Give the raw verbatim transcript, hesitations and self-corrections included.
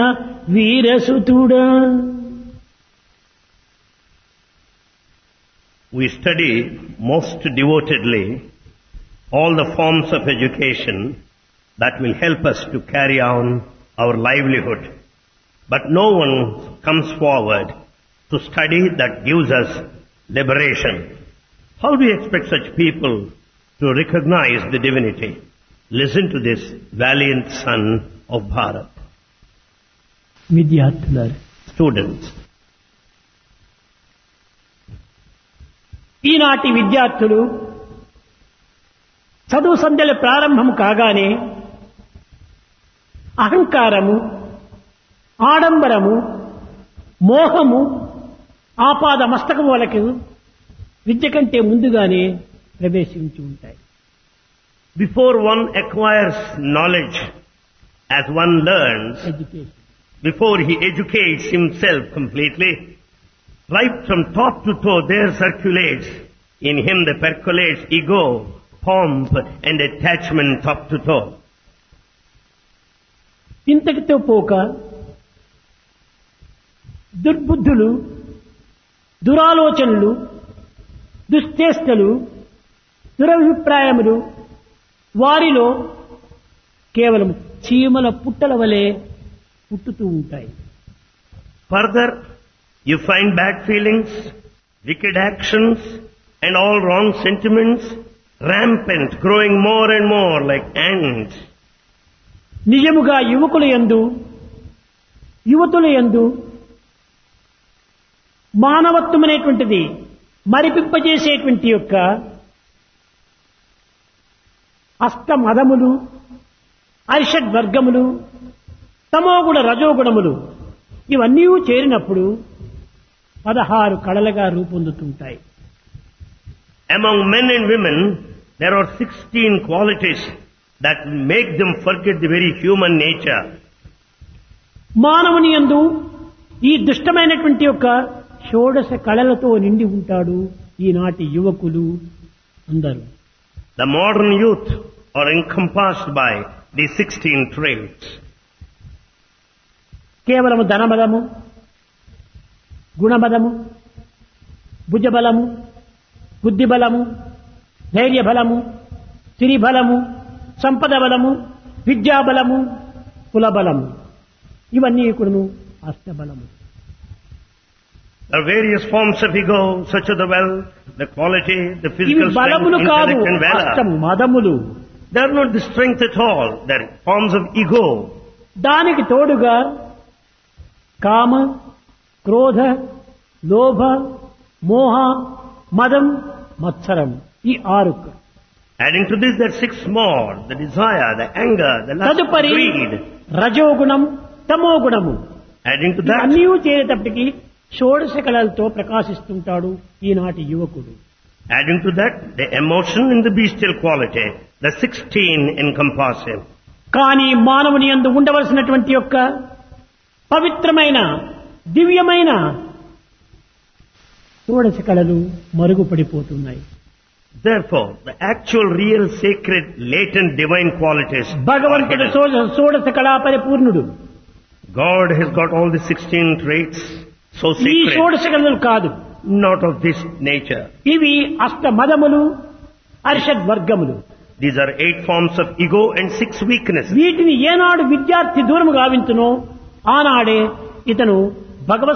వీరసుతుడా. We study most devotedly all the forms of education that will help us to carry on our livelihood. But no one comes forward to study that gives us liberation. How do you expect such people to recognize the divinity? Listen to this valiant son of Bharat. విద్యార్థులారా, Students, ఈనాటి విద్యార్థులు చదువు సంధ్యల ప్రారంభం కాగానే అహంకారము, ఆడంబరము, మోహము ఆపాద మస్తకం వాళ్ళకి విద్య కంటే ముందుగానే ప్రవేశించి ఉంటాయి. before one acquires knowledge, as one learns, education before he educates himself completely, right from top to toe there circulates in him, the percolates ego, pomp and attachment top to toe. ఇంతటితో పోక దుర్బుద్ధులు, దురాలోచనలు, దుశ్చేష్టలు, దురభిప్రాయములు వారిలో కేవలం చీమల పుట్టల వలె పుట్టుతూ ఉంటాయి. Further, you find bad feelings, wicked actions and all wrong sentiments rampant, growing more and more like ants. నిజముగా యువకుల యందు, యువతుల యందు మానవత్వం అనేటువంటిది మరిపింపజేసేటువంటి యొక్క అష్టమదములు, అరిషడ్ వర్గములు, తమోగుణ రజోగుణములు ఇవన్నీ చేరినప్పుడు పదహారు కళలుగా రూపొందుతుంటాయి. Among men and women, there are sixteen qualities that make them forget the very human nature. మానవుని యందు ఈ దుష్టమైనటువంటి యొక్క షోడశ కళలతో నిండి ఉంటాడు ఈనాటి యువకులు అందరూ. The modern youth are encompassed by these sixteen traits. కేవలము ధనబలము, గుణబలము, భుజబలము, బుద్ధిబలము, ధైర్యబలము, సిరిబలము, సంపద బలము, విద్యాబలము, కులబలము ఇవన్నీ కూడాను అష్టబలము. There are various forms of ego, such as the wealth, the quality, the ఇవి physical strength, బలములు కాదు, intellect and అష్ట valor. మదములు. They are not the strength at all. They are forms of ego. దానికి తోడుగా కామ, క్రోధ, లోభ, మోహ, మదం, మత్సరం ఈ ఆరు. Adding to this, there are six more: the desire, the anger, the lust, తదుపరి greed. రజోగుణం, తమోగుణము. Adding to that, అన్నీ చేరేటప్పటికి షోడశ కళలతో ప్రకాశిస్తుంటాడు ఈనాటి యువకుడు. adding to that, the emotion and the bestial quality, the sixteen encompass him. కానీ మానవుని యందు ఉండవలసినటువంటి యొక్క పవిత్రమైన దివ్యమైన షోడశ కళలు మరుగుపడిపోతున్నాయి. Therefore, the actual, real, sacred, latent, divine qualities are భగవంతుడు hidden. షోడ- షోడశ కళా పరిపూర్ణుడు. God has got all the sixteen traits so ఈ sacred, షోడశ కళలు కాదు, not of this nature. ఇవి అష్ట మదములు, అరిషడ్ వర్గములు. These are eight forms of ego and six weaknesses. వీటిని ఏనాడు విద్యార్థి దూరము గావించునో ఆనాడే ఇతను భగవత్